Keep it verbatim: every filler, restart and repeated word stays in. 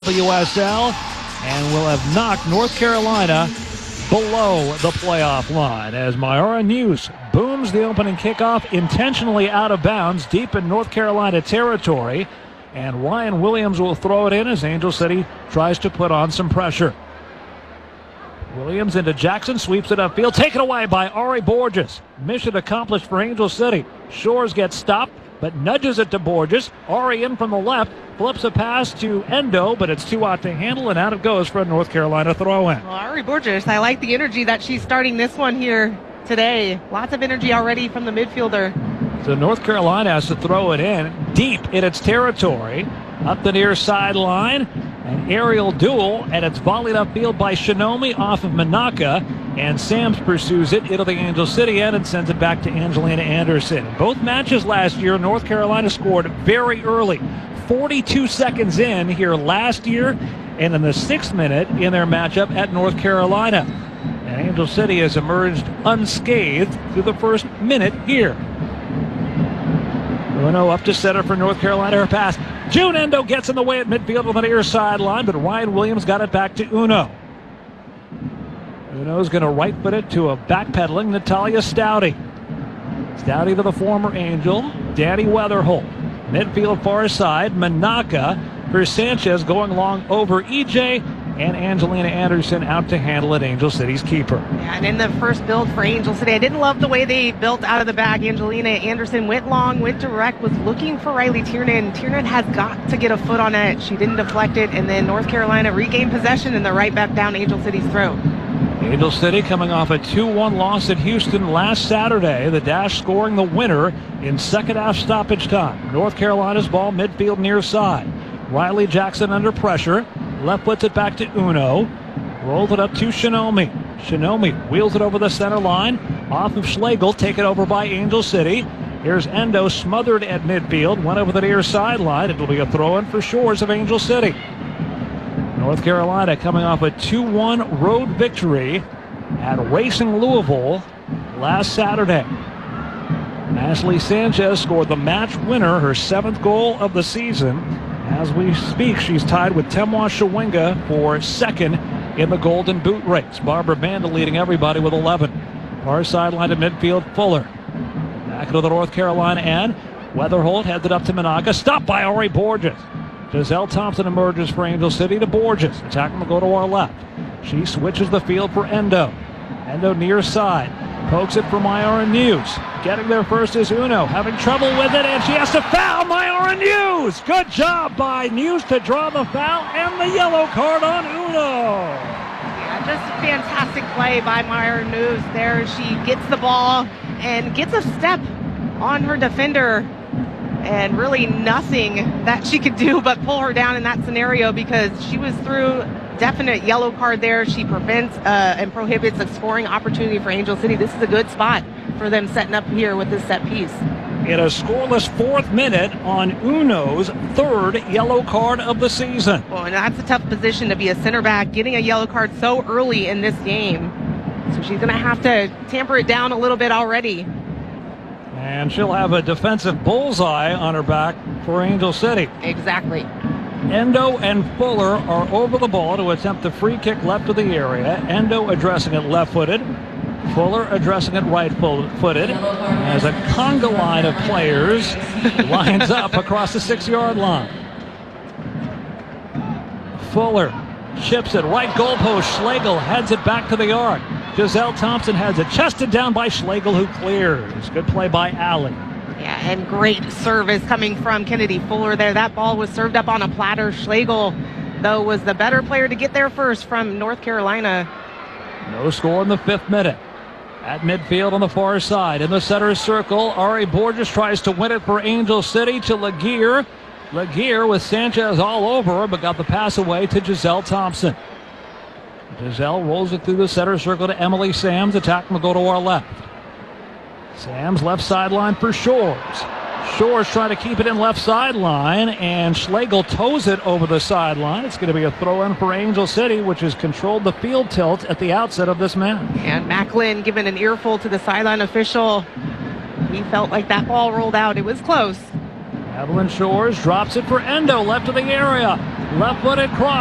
W S L and will have knocked North Carolina below the playoff line as Myara News booms the opening kickoff intentionally out of bounds deep in North Carolina territory. And Ryan Williams will throw it in as Angel City tries to put on some pressure. Williams into Jackson, sweeps it upfield, taken away by Ari Borges. Mission accomplished for Angel City. Shores gets stopped, but nudges it to Borges. Ari in from the left, flips a pass to Endo, but it's too hot to handle, and out it goes for a North Carolina throw-in. Well, Ari Borges, I like the energy that she's starting this one here today. Lots of energy already from the midfielder. So North Carolina has to throw it in deep in its territory, up the near sideline. An aerial duel, and it's volleyed upfield by Shinomi off of Manaka, and Sams pursues it into the Angel City end and sends it back to Angelina Anderson. Both matches last year, North Carolina scored very early, forty-two seconds in here last year, and in the sixth minute in their matchup at North Carolina. And Angel City has emerged unscathed through the first minute here. Uno up to center for North Carolina. Her pass. June Endo gets in the way at midfield with an near sideline, but Ryan Williams got it back to Uno. Uno's going to right foot it to a backpedaling Natalia Stouty. Stouty to the former Angel, Danny Weatherholt. Midfield far side, Manaka for Sanchez going long over E J, and Angelina Anderson out to handle it, Angel City's keeper. Yeah, and in the first build for Angel City, I didn't love the way they built out of the bag. Angelina Anderson went long, went direct, was looking for Riley Tiernan. Tiernan has got to get a foot on it. She didn't deflect it, and then North Carolina regained possession, and they're right back down Angel City's throat. Angel City coming off a two one loss at Houston last Saturday. The Dash scoring the winner in second half stoppage time. North Carolina's ball midfield near side. Riley Jackson under pressure. Left puts it back to Uno. Rolls it up to Shinomi. Shinomi wheels it over the center line. Off of Schlegel, taken over by Angel City. Here's Endo smothered at midfield. Went over the near sideline. It'll be a throw-in for Shores of Angel City. North Carolina coming off a two one road victory at Racing Louisville last Saturday. Ashley Sanchez scored the match winner, her seventh goal of the season. As we speak, she's tied with Temwa Shawinga for second in the Golden Boot race. Barbara Banda leading everybody with eleven. Far sideline to midfield, Fuller. Back into the North Carolina end. Weatherholt heads it up to Manaka. Stopped by Ari Borges. Giselle Thompson emerges for Angel City to Borges. Attack will go to our left. She switches the field for Endo. Endo near side. Pokes it for Myara News. Getting there first is Uno. Having trouble with it, and she has to foul Myara News. Good job by News to draw the foul and the yellow card on Uno. Yeah, just a fantastic play by Myara News there. She gets the ball and gets a step on her defender, and really nothing that she could do but pull her down in that scenario because she was through definite yellow card there. She prevents uh, and prohibits a scoring opportunity for Angel City. This is a good spot for them setting up here with this set piece. In a scoreless fourth minute on Uno's third yellow card of the season. Well, and that's a tough position to be a center back, getting a yellow card so early in this game. So she's going to have to tamper it down a little bit already. And she'll have a defensive bullseye on her back for Angel City. Exactly. Endo and Fuller are over the ball to attempt the free kick left of the area. Endo addressing it left-footed. Fuller addressing it right-footed. As a conga line of players lines up across the six-yard line. Fuller chips it right goalpost. Schlegel heads it back to the arc. Giselle Thompson has it chested down by Schlegel, who clears. Good play by Allen. Yeah, and great service coming from Kennedy Fuller there. That ball was served up on a platter. Schlegel, though, was the better player to get there first from North Carolina. No score in the fifth minute. At midfield on the far side, in the center circle, Ari Borges tries to win it for Angel City to Laguerre. Laguerre with Sanchez all over her, but got the pass away to Giselle Thompson. Giselle rolls it through the center circle to Emily Sams. Attack will go to our left. Sams left sideline for Shores. Shores trying to keep it in left sideline, and Schlegel toes it over the sideline. It's going to be a throw-in for Angel City, which has controlled the field tilt at the outset of this match. And Macklin giving an earful to the sideline official. He felt like that ball rolled out. It was close. Evelyn Shores drops it for Endo, left of the area. Left-footed cross.